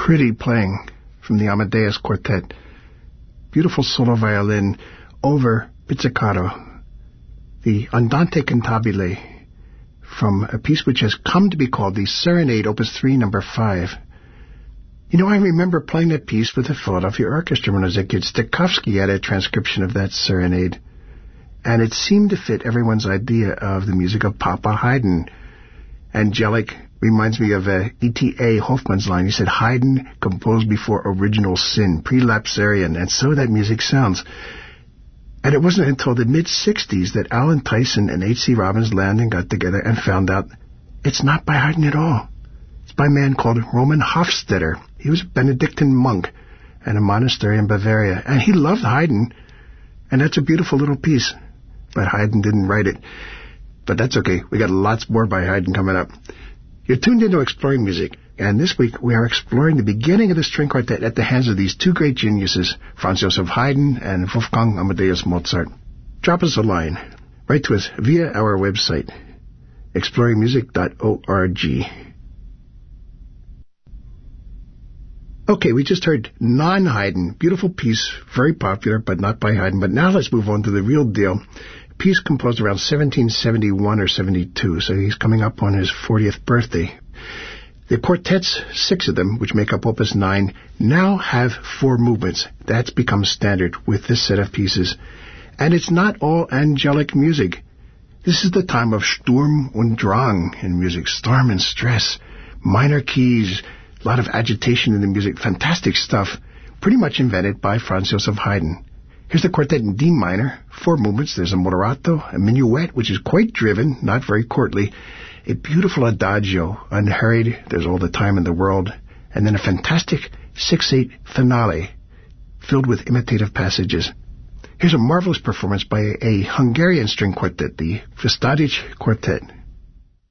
pretty playing from the Amadeus Quartet. Beautiful solo violin over pizzicato. The Andante Cantabile from a piece which has come to be called the Serenade, Opus 3, number 5. You know, I remember playing that piece with the Philadelphia Orchestra when I was a kid. Stokowski had a transcription of that serenade, and it seemed to fit everyone's idea of the music of Papa Haydn. Angelic reminds me of E.T.A. Hoffman's line. He said, Haydn composed before original sin, pre-lapsarian, and so that music sounds. And it wasn't until the mid-'60s that Alan Tyson and H.C. Robbins Landon got together and found out it's not by Haydn at all. It's by a man called Roman Hofstetter. He was a Benedictine monk in a monastery in Bavaria, and he loved Haydn, and that's a beautiful little piece. But Haydn didn't write it. But that's okay. We got lots more by Haydn coming up. You're tuned into Exploring Music, and this week we are exploring the beginning of the string quartet at the hands of these two great geniuses, Franz Joseph Haydn and Wolfgang Amadeus Mozart. Drop us a line. Write to us via our website, exploringmusic.org. Okay, we just heard non-Haydn. Beautiful piece, very popular, but not by Haydn. But now let's move on to the real deal. Piece composed around 1771 or 72, so he's coming up on his 40th birthday. The quartets, 6 of them, which make up Opus 9, now have 4 movements. That's become standard with this set of pieces. And it's not all angelic music. This is the time of Sturm und Drang in music, storm and stress, minor keys, a lot of agitation in the music, fantastic stuff, pretty much invented by Franz Joseph Haydn. Here's the quartet in D minor, 4 movements. There's a moderato, a minuet, which is quite driven, not very courtly, a beautiful adagio, unhurried, there's all the time in the world, and then a fantastic 6/8 finale, filled with imitative passages. Here's a marvelous performance by a Hungarian string quartet, the Vastadic Quartet.